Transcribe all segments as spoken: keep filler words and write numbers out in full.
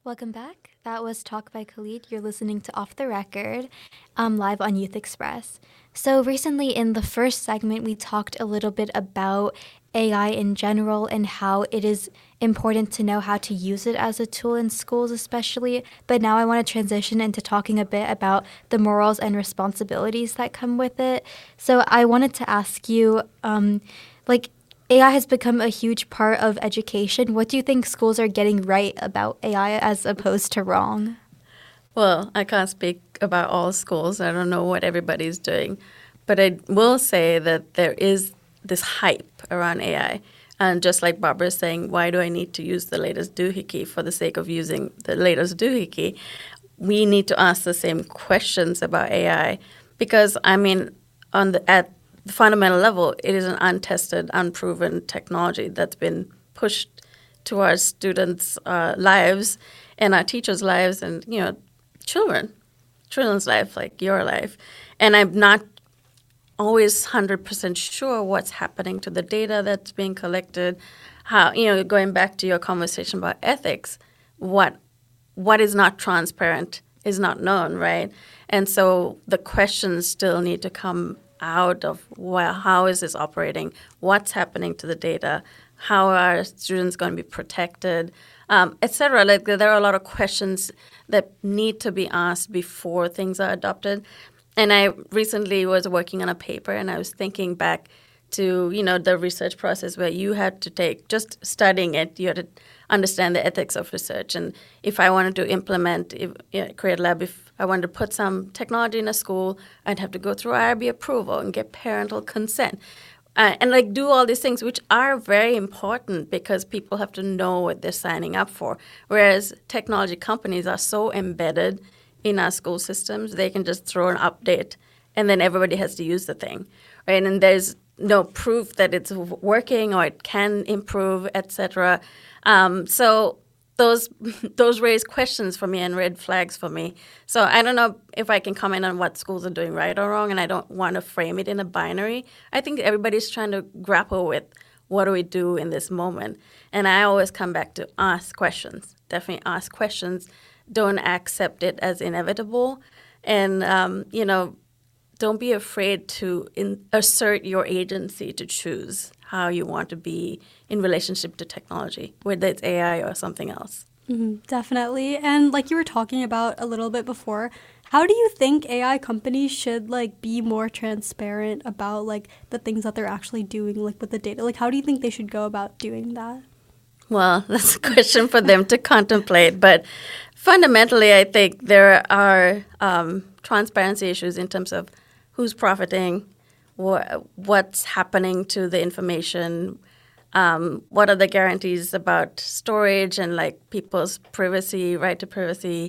Welcome back. That was Talk by Khalid. You're listening to Off the Record, um, live on Youth Express. So, recently in the first segment, we talked a little bit about A I in general and how it is important to know how to use it as a tool in schools, especially. But now I want to transition into talking a bit about the morals and responsibilities that come with it. So, I wanted to ask you, um, like, A I has become a huge part of education. What do you think schools are getting right about A I as opposed to wrong? Well, I can't speak about all schools. I don't know what everybody's doing. But I will say that there is this hype around A I. And just like Barbara is saying, why do I need to use the latest doohickey for the sake of using the latest doohickey? We need to ask the same questions about A I because, I mean, on the at the fundamental level, it is an untested, unproven technology that's been pushed to our students' uh, lives and our teachers' lives and, you know, children, children's life, like your life. And I'm not always one hundred percent sure what's happening to the data that's being collected. How, you know, going back to your conversation about ethics, what what is not transparent is not known, right? And so the questions still need to come out of, well, how is this operating? What's happening to the data? How are students going to be protected, um, et cetera? Like, there are a lot of questions that need to be asked before things are adopted. And I recently was working on a paper, and I was thinking back to, you know, the research process where you had to take, just studying it, you had to understand the ethics of research. And if I wanted to implement, if, you know, Create Lab, if I wanted to put some technology in a school, I'd have to go through I R B approval and get parental consent. Uh, and like do all these things, which are very important because people have to know what they're signing up for. Whereas technology companies are so embedded in our school systems, they can just throw an update and then everybody has to use the thing, right? And there's no proof that it's working or it can improve, et cetera. Um, so those those raise questions for me and red flags for me. So I don't know if I can comment on what schools are doing right or wrong, and I don't want to frame it in a binary. I think everybody's trying to grapple with what do we do in this moment. And I always come back to ask questions. Definitely ask questions. Don't accept it as inevitable. And, um, you know, don't be afraid to in, assert your agency to choose how you want to be in relationship to technology, whether it's A I or something else. Mm-hmm, definitely. And like you were talking about a little bit before, how do you think A I companies should like be more transparent about like the things that they're actually doing, like with the data? Like, how do you think they should go about doing that? Well, that's a question for them to contemplate. But fundamentally, I think there are um, transparency issues in terms of who's profiting, wh- what's happening to the information, um, what are the guarantees about storage and like people's privacy, right to privacy,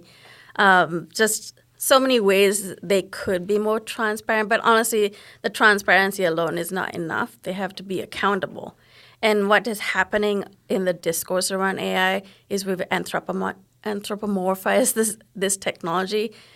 um, just so many ways they could be more transparent. But honestly, the transparency alone is not enough. They have to be accountable. And what is happening in the discourse around A I is we've anthropomorphized anthropomorphized this this technology